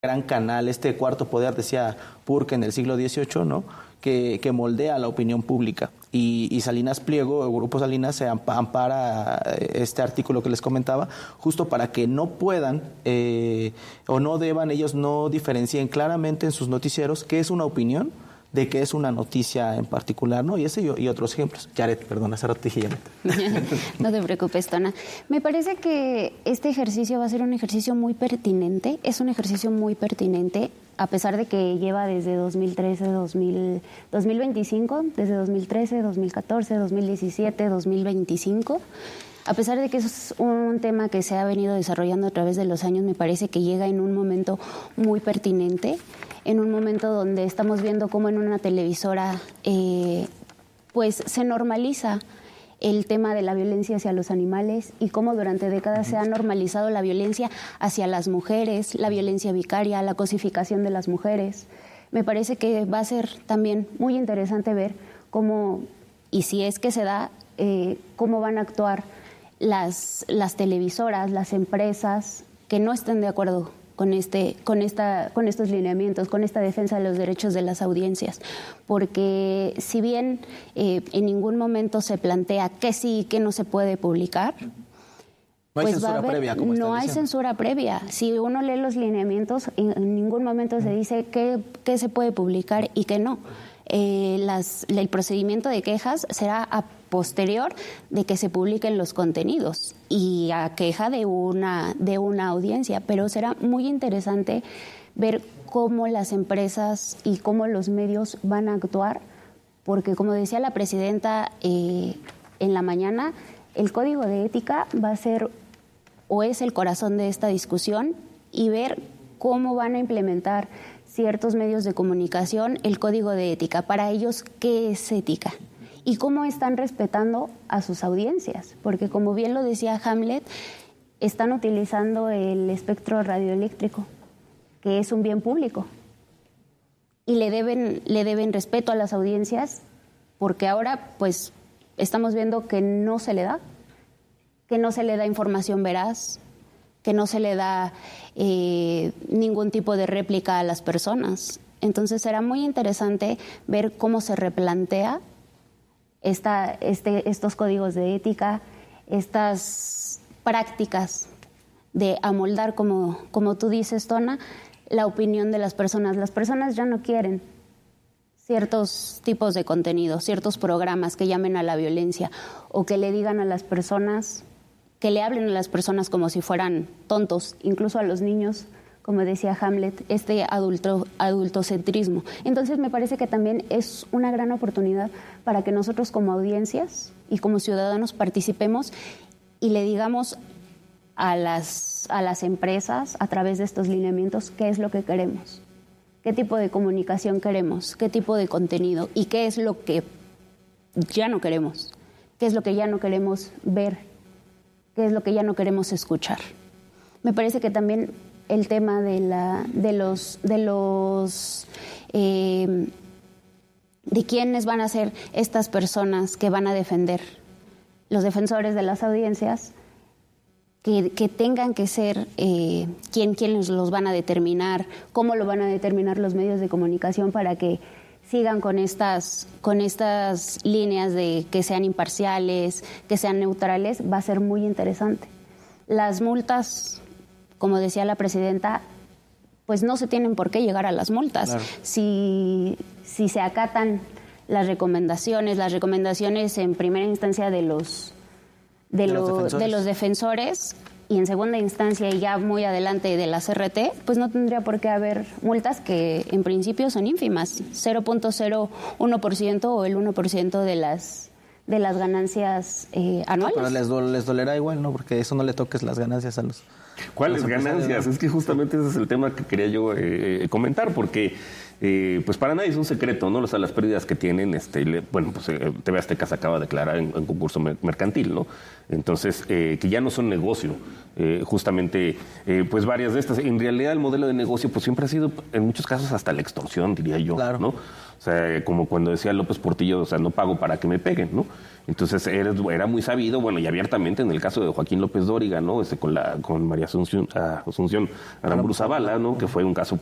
gran canal, este cuarto poder, decía Burke en el siglo XVIII, ¿no? Que moldea la opinión pública. Y Salinas Pliego, el Grupo Salinas, se ampara este artículo que les comentaba, justo para que no puedan o no deban, ellos no diferencien claramente en sus noticieros qué es una opinión de qué es una noticia en particular, ¿no? Y ese y otros ejemplos. Yaret, perdón, hace rato dije Yaret. No te preocupes, Tona. Me parece que este ejercicio va a ser un ejercicio muy pertinente, es un ejercicio muy pertinente, a pesar de que lleva desde 2013, 2025, desde 2013, 2014, 2017, 2025. A pesar de que es un tema que se ha venido desarrollando a través de los años, me parece que llega en un momento muy pertinente, en un momento donde estamos viendo cómo en una televisora pues se normaliza el tema de la violencia hacia los animales y cómo durante décadas se ha normalizado la violencia hacia las mujeres, la violencia vicaria, la cosificación de las mujeres. Me parece que va a ser también muy interesante ver cómo, y si es que se da, cómo van a actuar las televisoras, las empresas que no estén de acuerdo con estos lineamientos, con esta defensa de los derechos de las audiencias, porque si bien en ningún momento se plantea que sí y que no se puede publicar, no hay censura previa, como no hay censura previa. Si uno lee los lineamientos, en ningún momento se dice qué se puede publicar y qué no. El procedimiento de quejas será a posterior de que se publiquen los contenidos y a queja de una audiencia, pero será muy interesante ver cómo las empresas y cómo los medios van a actuar, porque como decía la presidenta en la mañana, el código de ética va a ser o es el corazón de esta discusión y ver cómo van a implementar ciertos medios de comunicación el código de ética. Para ellos, ¿qué es ética? Y cómo están respetando a sus audiencias, porque como bien lo decía Hamlet, están utilizando el espectro radioeléctrico, que es un bien público, y le deben respeto a las audiencias, porque ahora pues estamos viendo que no se le da información veraz, que no se le da ningún tipo de réplica a las personas. Entonces será muy interesante ver cómo se replantea estos códigos de ética, estas prácticas de amoldar, como tú dices, Tona, la opinión de las personas. Las personas ya no quieren ciertos tipos de contenido, ciertos programas que llamen a la violencia o que le digan a las personas, que le hablen a las personas como si fueran tontos, incluso a los niños, como decía Hamlet, este adultocentrismo. Entonces me parece que también es una gran oportunidad para que nosotros como audiencias y como ciudadanos participemos y le digamos a las empresas a través de estos lineamientos qué es lo que queremos, qué tipo de comunicación queremos, qué tipo de contenido y qué es lo que ya no queremos, qué es lo que ya no queremos ver, qué es lo que ya no queremos escuchar. Me parece que también el tema de quiénes van a ser estas personas que van a defender, los defensores de las audiencias, que tengan que ser quiénes los van a determinar, cómo lo van a determinar los medios de comunicación para que sigan con estas líneas de que sean imparciales, que sean neutrales, va a ser muy interesante. Las multas, como decía la presidenta, pues no se tienen por qué llegar a las multas. Claro. Si se acatan las recomendaciones en primera instancia de los defensores y en segunda instancia y ya muy adelante de la CRT, pues no tendría por qué haber multas que en principio son ínfimas, 0.01% o el 1% de las ganancias anuales. Pero les dolerá igual, ¿no? Porque eso no le toques las ganancias a los... ¿Cuáles ganancias? Es que justamente ese es el tema que quería yo comentar, porque pues para nadie es un secreto, ¿no? O sea, las pérdidas que tienen, pues TV Azteca se acaba de declarar en concurso mercantil, ¿no? Entonces, que ya no son negocio. Justamente, pues varias de estas. En realidad, el modelo de negocio, pues siempre ha sido, en muchos casos, hasta la extorsión, diría yo, claro, ¿no? O sea, como cuando decía López Portillo, o sea, no pago para que me peguen, ¿no? Entonces era muy sabido, bueno, y abiertamente en el caso de Joaquín López Dóriga, ¿no? Con María Asunción Aramburu Zavala, ¿no? Que fue un caso